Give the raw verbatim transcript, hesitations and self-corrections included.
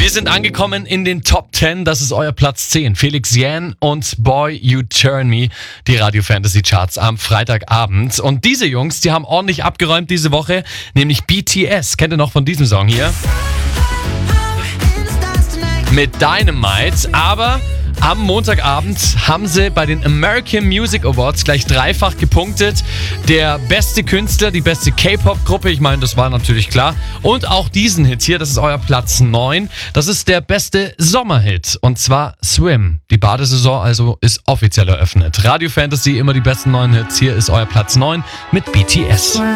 Wir sind angekommen in den Top zehn, das ist euer Platz zehn. Felix Jähn und Boy You Turn Me, die Radio Fantasy Charts am Freitagabend. Und diese Jungs, die haben ordentlich abgeräumt diese Woche, nämlich B T S. Kennt ihr noch von diesem Song hier? Mit Dynamite, aber am Montagabend haben sie bei den American Music Awards gleich dreifach gepunktet. Der beste Künstler, die beste K-Pop-Gruppe, ich meine, das war natürlich klar. Und auch diesen Hit hier, das ist euer Platz neun. Das ist der beste Sommerhit, und zwar Swim. Die Badesaison also ist offiziell eröffnet. Radio Fantasy, immer die besten neuen Hits. Hier ist euer Platz neun mit B T S.